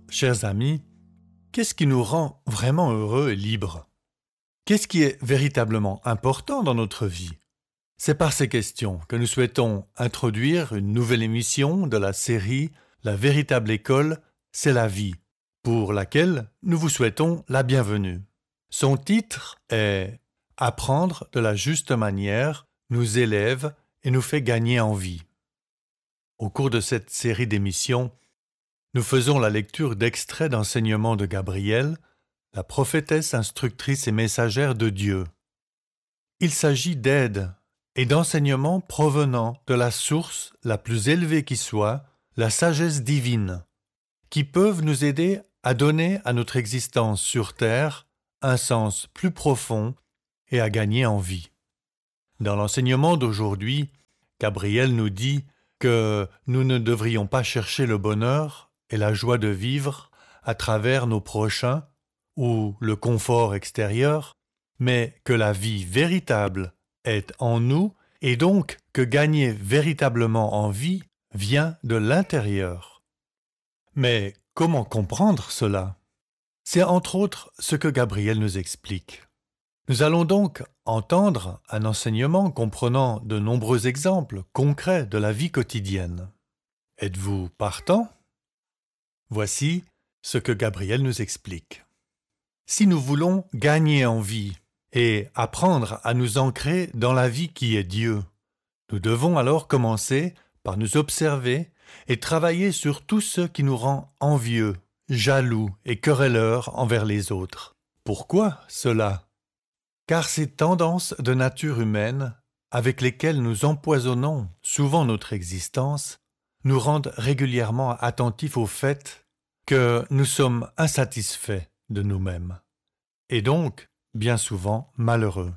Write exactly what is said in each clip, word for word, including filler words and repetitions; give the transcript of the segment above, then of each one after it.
Chers amis, qu'est-ce qui nous rend vraiment heureux et libres? Qu'est-ce qui est véritablement important dans notre vie? C'est par ces questions que nous souhaitons introduire une nouvelle émission de la série La véritable école, c'est la vie, pour laquelle nous vous souhaitons la bienvenue. Son titre est « Apprendre de la juste manière nous élève et nous fait gagner en vie ». Au cours de cette série d'émissions, nous faisons la lecture d'extraits d'enseignements de Gabrielle, la prophétesse instructrice et messagère de Dieu. Il s'agit d'aides et d'enseignements provenant de la source la plus élevée qui soit, la sagesse divine, qui peuvent nous aider à donner à notre existence sur terre un sens plus profond et à gagner en vie. Dans l'enseignement d'aujourd'hui, Gabrielle nous dit que nous ne devrions pas chercher le bonheur et la joie de vivre à travers nos prochains ou le confort extérieur, mais que la vie véritable est en nous et donc que gagner véritablement en vie vient de l'intérieur. Mais comment comprendre cela? C'est entre autres ce que Gabrielle nous explique. Nous allons donc entendre un enseignement comprenant de nombreux exemples concrets de la vie quotidienne. Êtes-vous partant? Voici ce que Gabrielle nous explique. Si nous voulons gagner en vie et apprendre à nous ancrer dans la vie qui est Dieu, nous devons alors commencer par nous observer et travailler sur tout ce qui nous rend envieux, jaloux et querelleurs envers les autres. Pourquoi cela? Car ces tendances de nature humaine, avec lesquelles nous empoisonnons souvent notre existence, nous rendent régulièrement attentifs au fait que nous sommes insatisfaits de nous-mêmes, et donc, bien souvent, malheureux.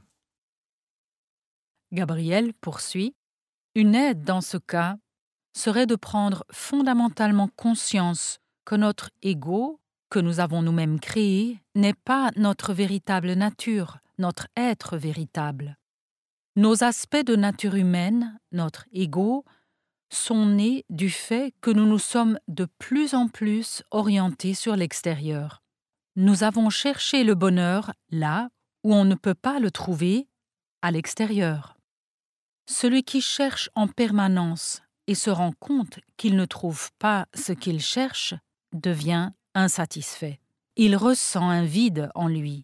Gabrielle poursuit. Une aide dans ce cas serait de prendre fondamentalement conscience que notre ego, que nous avons nous-mêmes créé, n'est pas notre véritable nature, notre être véritable. Nos aspects de nature humaine, notre ego, sont nés du fait que nous nous sommes de plus en plus orientés sur l'extérieur. Nous avons cherché le bonheur là où on ne peut pas le trouver, à l'extérieur. Celui qui cherche en permanence et se rend compte qu'il ne trouve pas ce qu'il cherche devient insatisfait. Il ressent un vide en lui.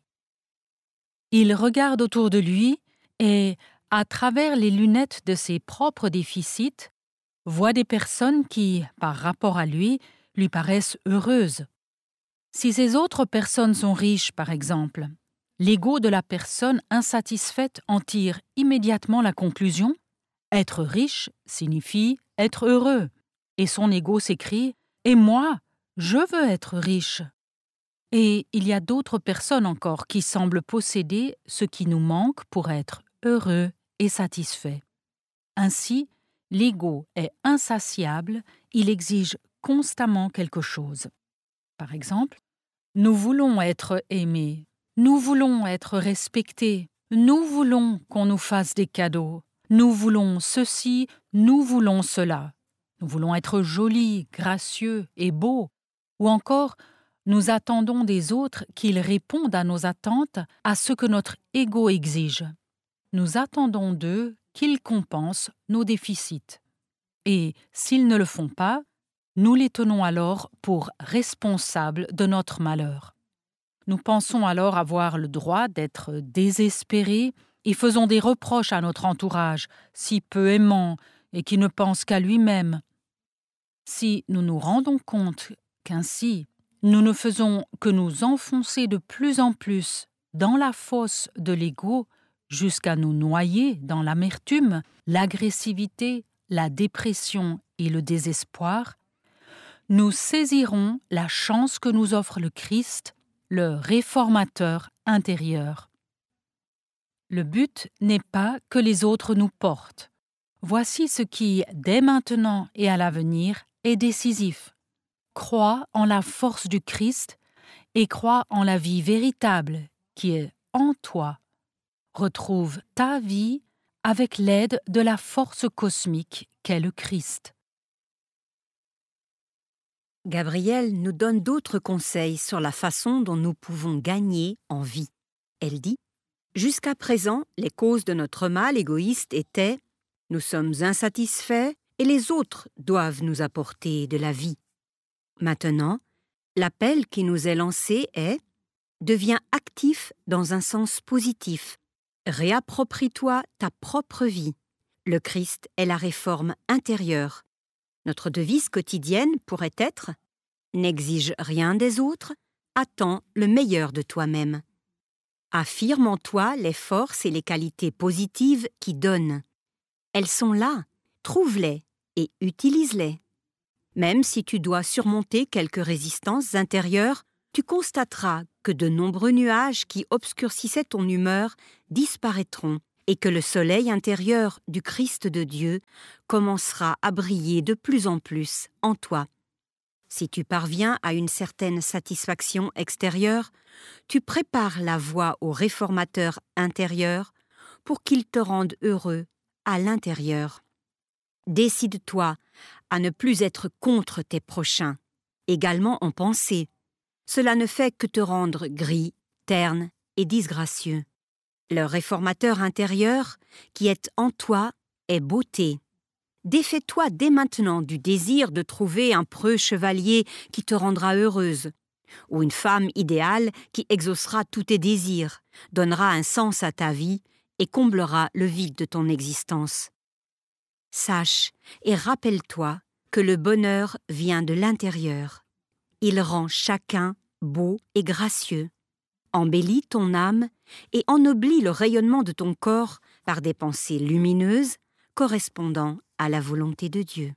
Il regarde autour de lui et, à travers les lunettes de ses propres déficits, voit des personnes qui, par rapport à lui, lui paraissent heureuses. Si ces autres personnes sont riches, par exemple, l'ego de la personne insatisfaite en tire immédiatement la conclusion « Être riche signifie être heureux ». Et son ego s'écrie « Et moi, je veux être riche ». Et il y a d'autres personnes encore qui semblent posséder ce qui nous manque pour être heureux et satisfait. Ainsi, l'ego est insatiable, il exige constamment quelque chose. Par exemple, nous voulons être aimés, nous voulons être respectés, nous voulons qu'on nous fasse des cadeaux, nous voulons ceci, nous voulons cela. Nous voulons être jolis, gracieux et beaux, ou encore nous attendons des autres qu'ils répondent à nos attentes, à ce que notre ego exige. Nous attendons d'eux qu'ils compensent nos déficits. Et s'ils ne le font pas, nous les tenons alors pour responsables de notre malheur. Nous pensons alors avoir le droit d'être désespérés et faisons des reproches à notre entourage, si peu aimant et qui ne pense qu'à lui-même. Si nous nous rendons compte qu'ainsi, nous ne faisons que nous enfoncer de plus en plus dans la fosse de l'ego jusqu'à nous noyer dans l'amertume, l'agressivité, la dépression et le désespoir, nous saisirons la chance que nous offre le Christ, le réformateur intérieur. Le but n'est pas que les autres nous portent. Voici ce qui, dès maintenant et à l'avenir, est décisif. Crois en la force du Christ et crois en la vie véritable qui est en toi. Retrouve ta vie avec l'aide de la force cosmique qu'est le Christ. Gabrielle nous donne d'autres conseils sur la façon dont nous pouvons gagner en vie. Elle dit « Jusqu'à présent, les causes de notre mal égoïste étaient « Nous sommes insatisfaits et les autres doivent nous apporter de la vie. » Maintenant, l'appel qui nous est lancé est « Deviens actif dans un sens positif. Réapproprie-toi ta propre vie. Le Christ est la réforme intérieure. » Notre devise quotidienne pourrait être « N'exige rien des autres, attends le meilleur de toi-même. » Affirme en toi les forces et les qualités positives qui donnent. Elles sont là, trouve-les et utilise-les. Même si tu dois surmonter quelques résistances intérieures, tu constateras que de nombreux nuages qui obscurcissaient ton humeur disparaîtront et que le soleil intérieur du Christ de Dieu commencera à briller de plus en plus en toi. Si tu parviens à une certaine satisfaction extérieure, tu prépares la voie au réformateur intérieur pour qu'il te rende heureux à l'intérieur. Décide-toi à ne plus être contre tes prochains, également en pensée. Cela ne fait que te rendre gris, terne et disgracieux. Le réformateur intérieur qui est en toi est beauté. Défais-toi dès maintenant du désir de trouver un preux chevalier qui te rendra heureuse, ou une femme idéale qui exaucera tous tes désirs, donnera un sens à ta vie et comblera le vide de ton existence. Sache et rappelle-toi que le bonheur vient de l'intérieur. Il rend chacun beau et gracieux. Embellis ton âme et ennoblis le rayonnement de ton corps par des pensées lumineuses correspondant à la volonté de Dieu.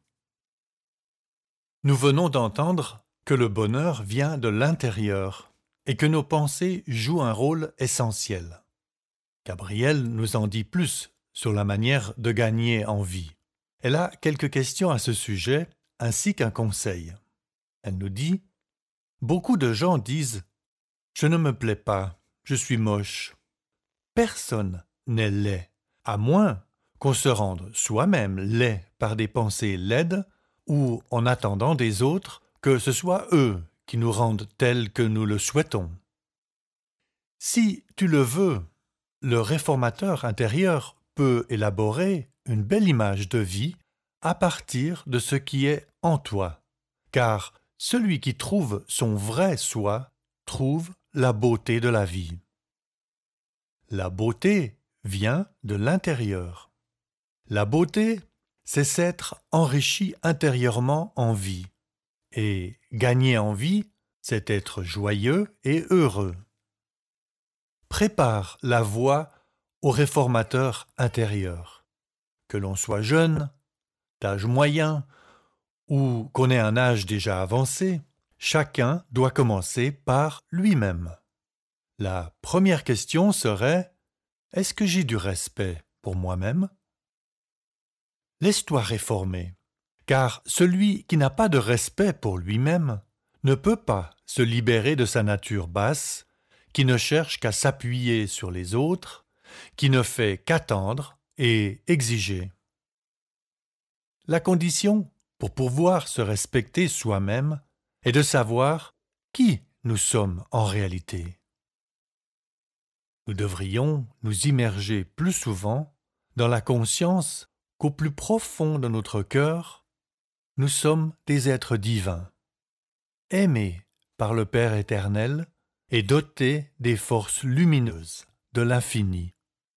Nous venons d'entendre que le bonheur vient de l'intérieur et que nos pensées jouent un rôle essentiel. Gabrielle nous en dit plus sur la manière de gagner en vie. Elle a quelques questions à ce sujet ainsi qu'un conseil. Elle nous dit « Beaucoup de gens disent « Je ne me plais pas, je suis moche. » Personne n'est laid, à moins qu'on se rende soi-même laid par des pensées laides ou en attendant des autres que ce soit eux qui nous rendent tels que nous le souhaitons. Si tu le veux, le réformateur intérieur peut élaborer une belle image de vie à partir de ce qui est en toi, car celui qui trouve son vrai soi trouve la beauté de la vie. La beauté vient de l'intérieur. La beauté, c'est s'être enrichi intérieurement en vie. Et gagner en vie, c'est être joyeux et heureux. Prépare la voie au réformateur intérieur. Que l'on soit jeune, d'âge moyen ou qu'on ait un âge déjà avancé, chacun doit commencer par lui-même. La première question serait « Est-ce que j'ai du respect pour moi-même » Laisse-toi réformer, car celui qui n'a pas de respect pour lui-même ne peut pas se libérer de sa nature basse, qui ne cherche qu'à s'appuyer sur les autres, qui ne fait qu'attendre et exiger. La condition pour pouvoir se respecter soi-même est de savoir qui nous sommes en réalité. Nous devrions nous immerger plus souvent dans la conscience qu'au plus profond de notre cœur, nous sommes des êtres divins, aimés par le Père éternel et dotés des forces lumineuses de l'infini.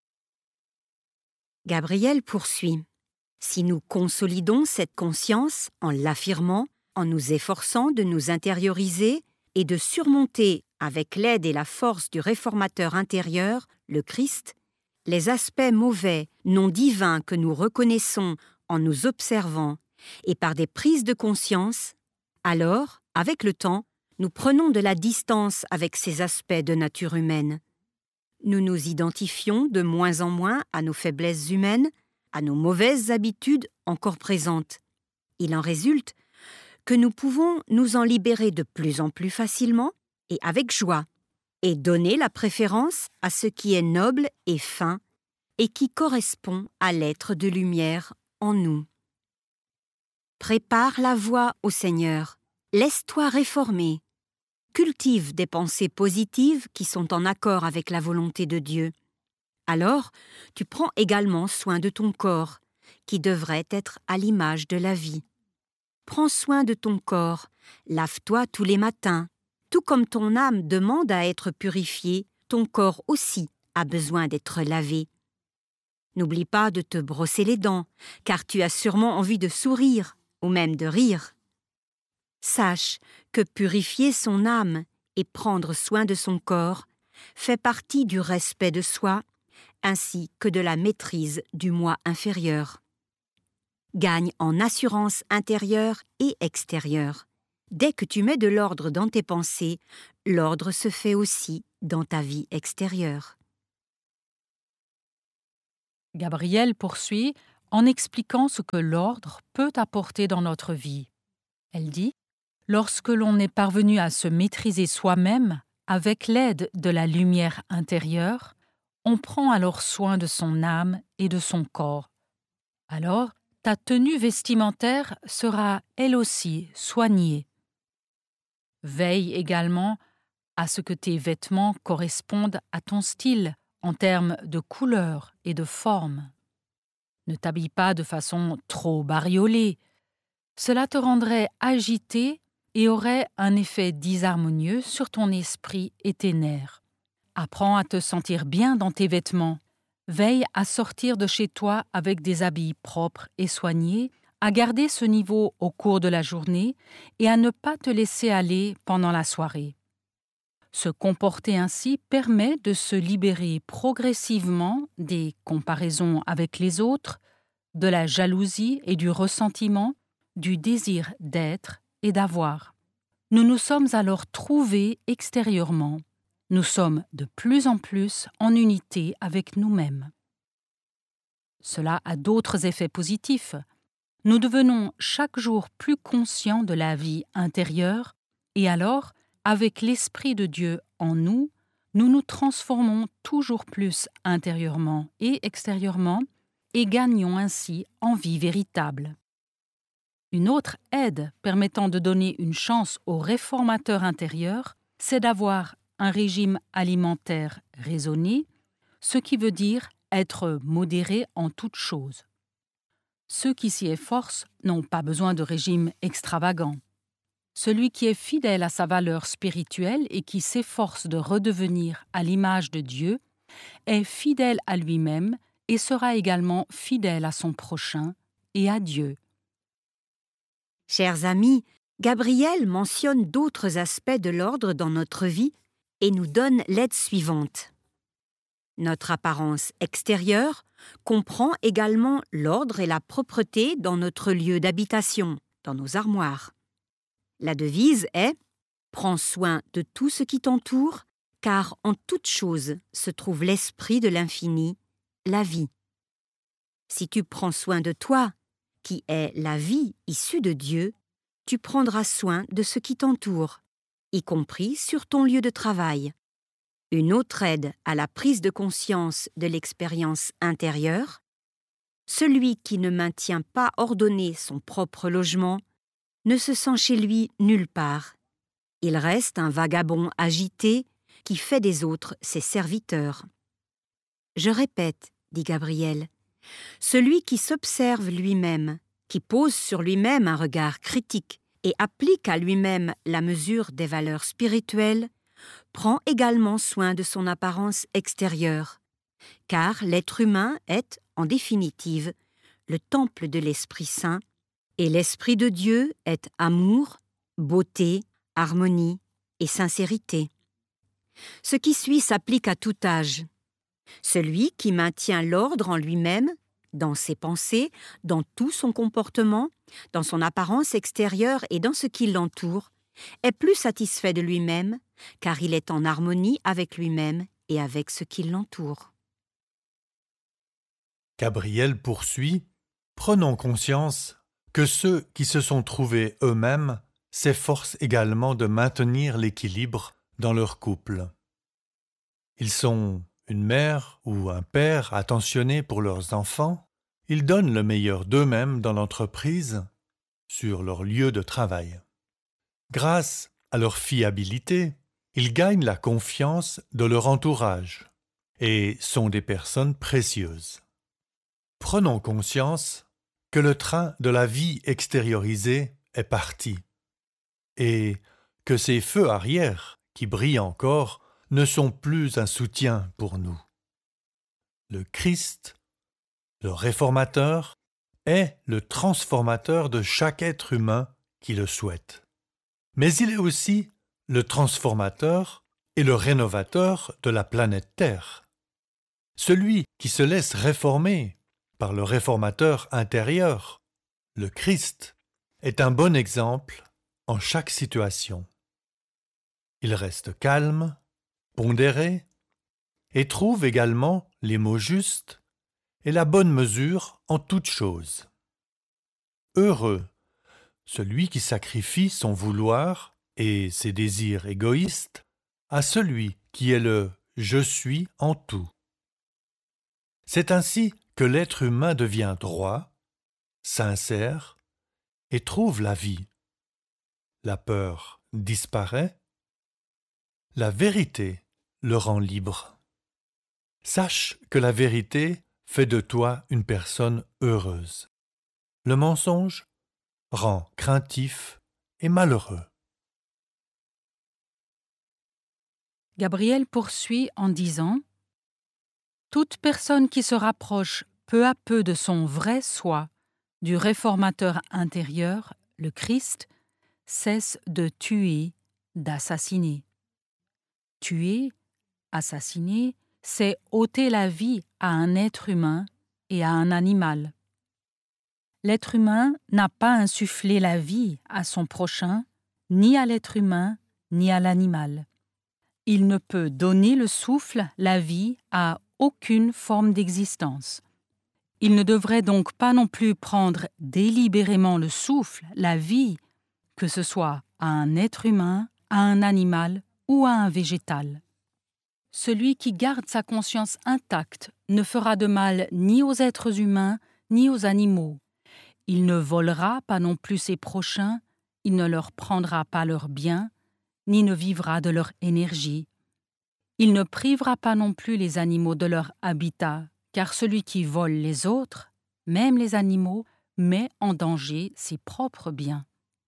Gabrielle poursuit. Si nous consolidons cette conscience en l'affirmant, en nous efforçant de nous intérioriser et de surmonter, avec l'aide et la force du réformateur intérieur, le Christ, les aspects mauvais, non divins que nous reconnaissons en nous observant et par des prises de conscience, alors, avec le temps, nous prenons de la distance avec ces aspects de nature humaine. Nous nous identifions de moins en moins à nos faiblesses humaines, à nos mauvaises habitudes encore présentes. Il en résulte que nous pouvons nous en libérer de plus en plus facilement et avec joie, et donner la préférence à ce qui est noble et fin et qui correspond à l'être de lumière en nous. Prépare la voie au Seigneur, laisse-toi réformer. Cultive des pensées positives qui sont en accord avec la volonté de Dieu. Alors, tu prends également soin de ton corps, qui devrait être à l'image de la vie. Prends soin de ton corps, lave-toi tous les matins. Tout comme ton âme demande à être purifiée, ton corps aussi a besoin d'être lavé. N'oublie pas de te brosser les dents, car tu as sûrement envie de sourire ou même de rire. Sache que purifier son âme et prendre soin de son corps fait partie du respect de soi ainsi que de la maîtrise du moi inférieur. Gagne en assurance intérieure et extérieure. Dès que tu mets de l'ordre dans tes pensées, l'ordre se fait aussi dans ta vie extérieure. Gabrielle poursuit en expliquant ce que l'ordre peut apporter dans notre vie. Elle dit « Lorsque l'on est parvenu à se maîtriser soi-même avec l'aide de la lumière intérieure, on prend alors soin de son âme et de son corps. Alors, ta tenue vestimentaire sera elle aussi soignée. Veille également à ce que tes vêtements correspondent à ton style en termes de couleur et de forme. Ne t'habille pas de façon trop bariolée. Cela te rendrait agité et aurait un effet disharmonieux sur ton esprit et tes nerfs. Apprends à te sentir bien dans tes vêtements. Veille à sortir de chez toi avec des habits propres et soignés, à garder ce niveau au cours de la journée et à ne pas te laisser aller pendant la soirée. Se comporter ainsi permet de se libérer progressivement des comparaisons avec les autres, de la jalousie et du ressentiment, du désir d'être et d'avoir. Nous nous sommes alors trouvés extérieurement. Nous sommes de plus en plus en unité avec nous-mêmes. Cela a d'autres effets positifs. Nous devenons chaque jour plus conscients de la vie intérieure et alors, avec l'Esprit de Dieu en nous, nous nous transformons toujours plus intérieurement et extérieurement et gagnons ainsi en vie véritable. Une autre aide permettant de donner une chance au réformateur intérieur, c'est d'avoir un régime alimentaire raisonné, ce qui veut dire être modéré en toutes choses. Ceux qui s'y efforcent n'ont pas besoin de régime extravagant. Celui qui est fidèle à sa valeur spirituelle et qui s'efforce de redevenir à l'image de Dieu est fidèle à lui-même et sera également fidèle à son prochain et à Dieu. Chers amis, Gabrielle mentionne d'autres aspects de l'ordre dans notre vie et nous donne l'aide suivante. Notre apparence extérieure comprend également l'ordre et la propreté dans notre lieu d'habitation, dans nos armoires. La devise est « Prends soin de tout ce qui t'entoure, car en toute chose se trouve l'esprit de l'infini, la vie. » Si tu prends soin de toi, qui est la vie issue de Dieu, tu prendras soin de ce qui t'entoure, y compris sur ton lieu de travail. Une autre aide à la prise de conscience de l'expérience intérieure, celui qui ne maintient pas ordonné son propre logement ne se sent chez lui nulle part. Il reste un vagabond agité qui fait des autres ses serviteurs. Je répète, dit Gabrielle, celui qui s'observe lui-même, qui pose sur lui-même un regard critique et applique à lui-même la mesure des valeurs spirituelles, prend également soin de son apparence extérieure, car l'être humain est, en définitive, le temple de l'Esprit Saint, et l'Esprit de Dieu est amour, beauté, harmonie et sincérité. Ce qui suit s'applique à tout âge. Celui qui maintient l'ordre en lui-même, dans ses pensées, dans tout son comportement, dans son apparence extérieure et dans ce qui l'entoure, est plus satisfait de lui-même, car il est en harmonie avec lui-même et avec ce qui l'entoure. Gabrielle poursuit « Prenons conscience que ceux qui se sont trouvés eux-mêmes s'efforcent également de maintenir l'équilibre dans leur couple. Ils sont une mère ou un père attentionnés pour leurs enfants, ils donnent le meilleur d'eux-mêmes dans l'entreprise, sur leur lieu de travail. Grâce à leur fiabilité, ils gagnent la confiance de leur entourage et sont des personnes précieuses. Prenons conscience que le train de la vie extériorisée est parti et que ces feux arrière qui brillent encore ne sont plus un soutien pour nous. Le Christ, le réformateur, est le transformateur de chaque être humain qui le souhaite. Mais il est aussi le transformateur et le rénovateur de la planète Terre. Celui qui se laisse réformer par le réformateur intérieur, le Christ, est un bon exemple en chaque situation. Il reste calme, pondéré, et trouve également les mots justes et la bonne mesure en toutes choses. Heureux celui qui sacrifie son vouloir et ses désirs égoïstes à celui qui est le « je suis » en tout. C'est ainsi que l'être humain devient droit, sincère et trouve la vie. La peur disparaît, la vérité le rend libre. Sache que la vérité fait de toi une personne heureuse. Le mensonge rend craintif et malheureux. Gabriel poursuit en disant « Toute personne qui se rapproche peu à peu de son vrai soi, du réformateur intérieur, le Christ, cesse de tuer, d'assassiner. Tuer, assassiner, c'est ôter la vie à un être humain et à un animal. L'être humain n'a pas insufflé la vie à son prochain, ni à l'être humain, ni à l'animal. Il ne peut donner le souffle, la vie, à aucune forme d'existence. Il ne devrait donc pas non plus prendre délibérément le souffle, la vie, que ce soit à un être humain, à un animal ou à un végétal. Celui qui garde sa conscience intacte ne fera de mal ni aux êtres humains ni aux animaux. Il ne volera pas non plus ses prochains, il ne leur prendra pas leurs biens, ni ne vivra de leur énergie. Il ne privera pas non plus les animaux de leur habitat, car celui qui vole les autres, même les animaux, met en danger ses propres biens.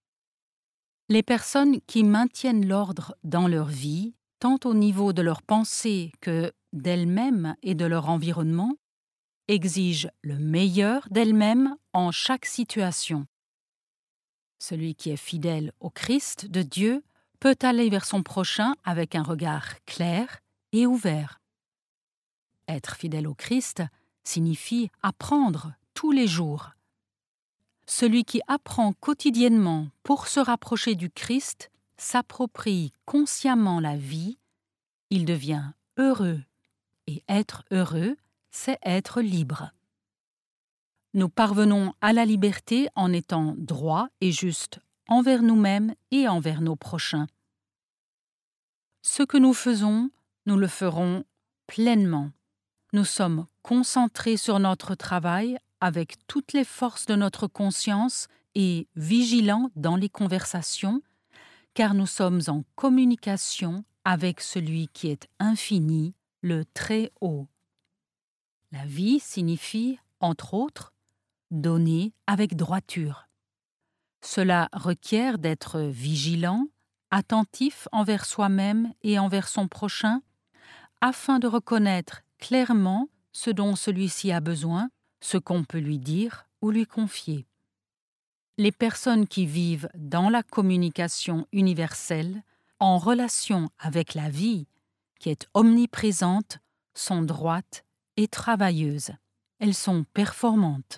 Les personnes qui maintiennent l'ordre dans leur vie, tant au niveau de leurs pensées que d'elles-mêmes et de leur environnement, exigent le meilleur d'elles-mêmes en chaque situation. Celui qui est fidèle au Christ de Dieu peut aller vers son prochain avec un regard clair et ouvert. Être fidèle au Christ signifie apprendre tous les jours. Celui qui apprend quotidiennement pour se rapprocher du Christ s'approprie consciemment la vie, il devient heureux. Et être heureux, c'est être libre. Nous parvenons à la liberté en étant droits et justes envers nous-mêmes et envers nos prochains. Ce que nous faisons, nous le ferons pleinement. Nous sommes concentrés sur notre travail avec toutes les forces de notre conscience et vigilants dans les conversations, car nous sommes en communication avec celui qui est infini, le Très-Haut. La vie signifie, entre autres, donner avec droiture. Cela requiert d'être vigilant, attentif envers soi-même et envers son prochain, afin de reconnaître clairement ce dont celui-ci a besoin, ce qu'on peut lui dire ou lui confier. Les personnes qui vivent dans la communication universelle, en relation avec la vie, qui est omniprésente, sont droites et travailleuses. Elles sont performantes.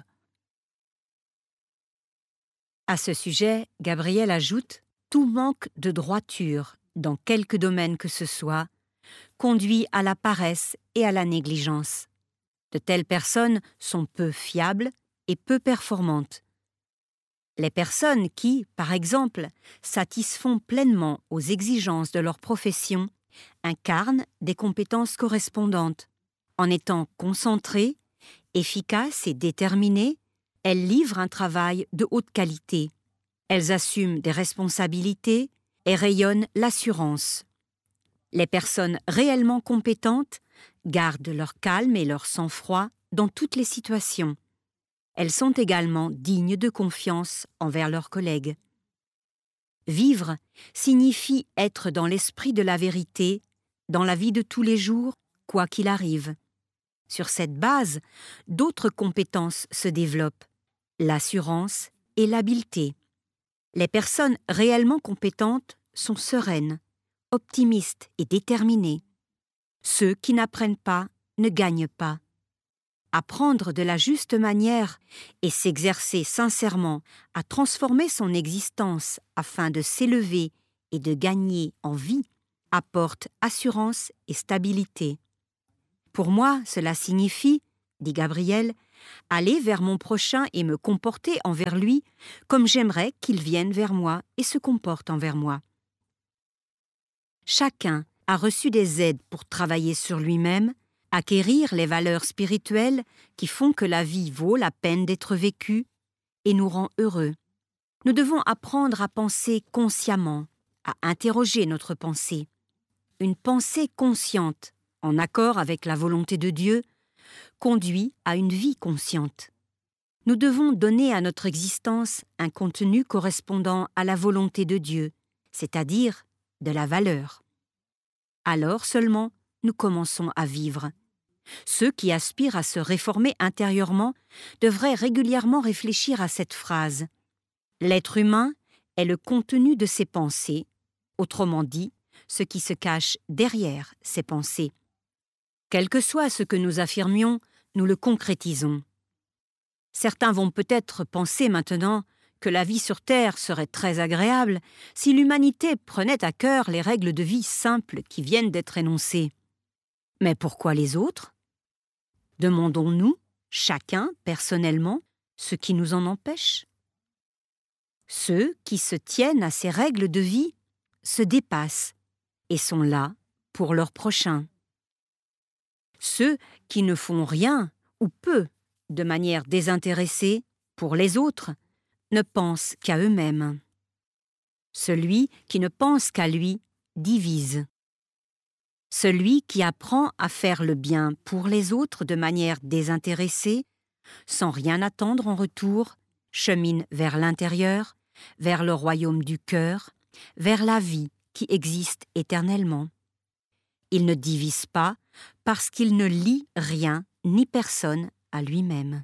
À ce sujet, Gabriel ajoute « Tout manque de droiture, dans quelque domaine que ce soit, conduit à la paresse et à la négligence. De telles personnes sont peu fiables et peu performantes. Les personnes qui, par exemple, satisfont pleinement aux exigences de leur profession incarnent des compétences correspondantes. En étant concentrées, efficaces et déterminées, elles livrent un travail de haute qualité. Elles assument des responsabilités et rayonne l'assurance. Les personnes réellement compétentes gardent leur calme et leur sang-froid dans toutes les situations. Elles sont également dignes de confiance envers leurs collègues. Vivre signifie être dans l'esprit de la vérité, dans la vie de tous les jours, quoi qu'il arrive. Sur cette base, d'autres compétences se développent, l'assurance et l'habileté. Les personnes réellement compétentes sont sereines, optimistes et déterminées. Ceux qui n'apprennent pas ne gagnent pas. Apprendre de la juste manière et s'exercer sincèrement à transformer son existence afin de s'élever et de gagner en vie apporte assurance et stabilité. Pour moi, cela signifie, dit Gabriel, aller vers mon prochain et me comporter envers lui comme j'aimerais qu'il vienne vers moi et se comporte envers moi. Chacun a reçu des aides pour travailler sur lui-même, acquérir les valeurs spirituelles qui font que la vie vaut la peine d'être vécue et nous rend heureux. Nous devons apprendre à penser consciemment, à interroger notre pensée. Une pensée consciente, en accord avec la volonté de Dieu, conduit à une vie consciente. Nous devons donner à notre existence un contenu correspondant à la volonté de Dieu, c'est-à-dire de la valeur. Alors seulement, nous commençons à vivre. Ceux qui aspirent à se réformer intérieurement devraient régulièrement réfléchir à cette phrase. L'être humain est le contenu de ses pensées, autrement dit, ce qui se cache derrière ses pensées. Quel que soit ce que nous affirmions, nous le concrétisons. Certains vont peut-être penser maintenant que la vie sur Terre serait très agréable si l'humanité prenait à cœur les règles de vie simples qui viennent d'être énoncées. Mais pourquoi les autres ? Demandons-nous, chacun personnellement, ce qui nous en empêche ? Ceux qui se tiennent à ces règles de vie se dépassent et sont là pour leur prochain. Ceux qui ne font rien ou peu de manière désintéressée pour les autres ne pensent qu'à eux-mêmes. Celui qui ne pense qu'à lui divise. Celui qui apprend à faire le bien pour les autres de manière désintéressée, sans rien attendre en retour, chemine vers l'intérieur, vers le royaume du cœur, vers la vie qui existe éternellement. Il ne divise pas parce qu'il ne lie rien ni personne à lui-même.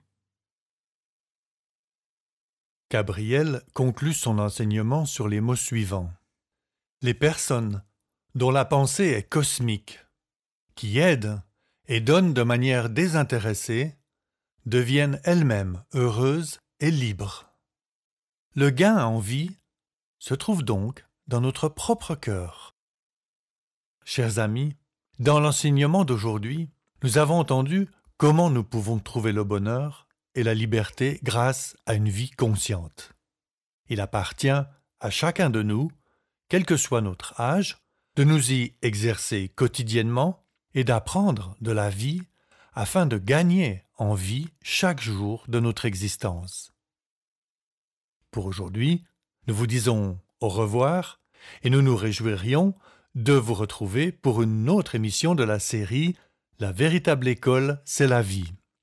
Gabriel conclut son enseignement sur les mots suivants. Les personnes dont la pensée est cosmique, qui aident et donnent de manière désintéressée, deviennent elles-mêmes heureuses et libres. Le gain en vie se trouve donc dans notre propre cœur. Chers amis, dans l'enseignement d'aujourd'hui, nous avons entendu comment nous pouvons trouver le bonheur et la liberté grâce à une vie consciente. Il appartient à chacun de nous, quel que soit notre âge, de nous y exercer quotidiennement et d'apprendre de la vie afin de gagner en vie chaque jour de notre existence. Pour aujourd'hui, nous vous disons au revoir et nous nous réjouirions de vous retrouver pour une autre émission de la série « La véritable école, c'est la vie ».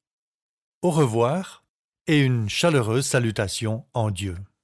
Au revoir et une chaleureuse salutation en Dieu.